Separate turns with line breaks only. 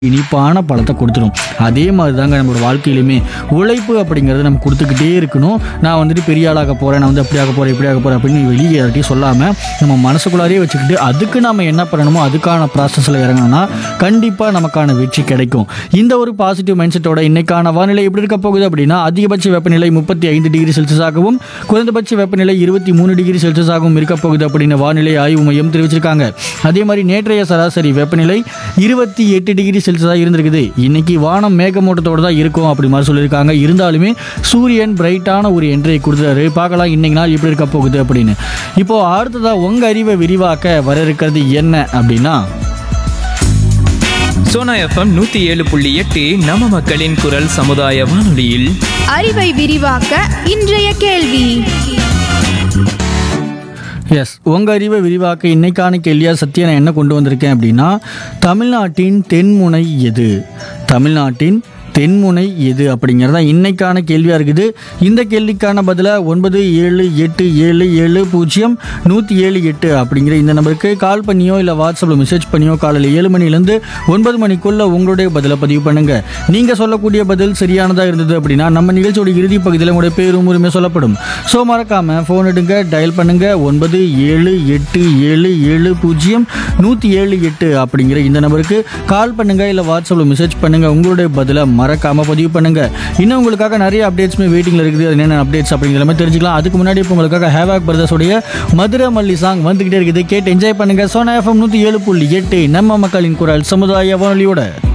இனிப்பான பழத்தை கொடுத்துரும். அதே மாதிரி தாங்க நம்மளோட வாழ்க்கையிலுமே உழைப்பு அப்படிங்கிறது நம்ம கொடுத்துக்கிட்டே இருக்கணும். நான் வந்துட்டு பெரிய ஆளாக போகிறேன், நான் வந்து அப்படி ஆக போகிறேன், இப்படி ஆக போகிறேன் அப்படின்னு வெளியே யார்ட்டையும் சொல்லாமல் நம்ம மனசுக்குள்ளாரே வச்சுக்கிட்டு அதுக்கு நம்ம என்ன பண்ணணுமோ அதுக்கான ப்ராசஸில் இறங்கணும்னா கண்டிப்பாக நமக்கான வெற்றி கிடைக்கும். இந்த ஒரு பாசிட்டிவ் மைண்ட் செட்டோட இன்னைக்கான வானிலை எப்படி இருக்க போகுது அப்படின்னா, அதிகபட்ச வெப்பநிலை 35 டிகிரி செல்சியஸாகவும் குறைந்தபட்ச வெப்பநிலை 23 டிகிரி செல்சியஸாகவும் இருக்க போகுது அப்படின்னு வானிலை ஆய்வு மையம் தெரிவிச்சிருக்காங்க. அதே மாதிரி நேற்றைய சராசரி வெப்பநிலை 28 டிகிரி செல்சியஸாக இருந்திருக்குது. இன்னைக்கு வானம் மேகமூட்டத்தோடு தான் இருக்கும் அப்படி மாதிரி சொல்லியிருக்காங்க. இருந்தாலுமே சூரியன் பிரைட்டான ஒரு என்ட்ரியை கொடுத்துறாரு. பார்க்கலாம் இன்னைக்கு நாள் எப்படி இருக்க போகுது அப்படின்னு. இப்போ அடுத்ததா உங்க அறிவை விரிவாக்க வர இருக்கிறது என்ன அப்படின்னா,
சோனா எஃப்எம் 107.8 நம்ம மக்களின் குரல் சமுதாய வானொலியில்
அறிவை விரிவாக்க இன்றைய கேள்வி.
எஸ், உங்கள் அறிவை விரிவாக்க இன்னைக்கான கேள்வியாக சத்யா நான் என்ன கொண்டு வந்திருக்கேன் அப்படின்னா, தமிழ்நாட்டின் தென்முனை எது? தமிழ்நாட்டின் தென்முனை எது அப்படிங்கிறது தான் இன்னைக்கான கேள்வியாக இருக்குது. இந்த கேள்விக்கான பதிலை 9787700178 அப்படிங்கிற இந்த நம்பருக்கு கால் பண்ணியோ இல்லை வாட்ஸ்அப்பில் மெசேஜ் பண்ணியோ காலையில் 7 மணிலேருந்து 9 மணிக்குள்ளே உங்களுடைய பதிலை பதிவு பண்ணுங்கள். நீங்கள் சொல்லக்கூடிய பதில் சரியானதாக இருந்தது அப்படின்னா நம்ம நிகழ்ச்சியோட இறுதி பகுதியில் உங்களுடைய பேரும் உரிமை சொல்லப்படும். ஸோ மறக்காமல் ஃபோன் எடுங்க, டயல் பண்ணுங்கள் 9787700178 அப்படிங்கிற இந்த நம்பருக்கு கால் பண்ணுங்கள் இல்லை வாட்ஸ்அப்பில் மெசேஜ் பண்ணுங்கள். உங்களுடைய பதிலை மறக்காம பதிவு பண்ணுங்க. இன்னும் உங்களுக்காக நிறைய அப்டேட்ஸ்மே வெயிட்டிங்ல இருக்குது. அது என்னென்ன அப்டேட்ஸ் அப்படிங்கிற மாதிரி தெரிஞ்சுக்கலாம். அதுக்கு முன்னாடி இப்போ உங்களுக்காக ஹேவாக் பிரதர்ஸ் உடைய மதுரை மல்லி சாங் வந்துகிட்டே இருக்குது. கேட்டு என்ஜாய் பண்ணுங்க. சோனா எஃப்எம் 107.8 நம்ம மக்களின் குரல் சமுதாய வானொலியோட.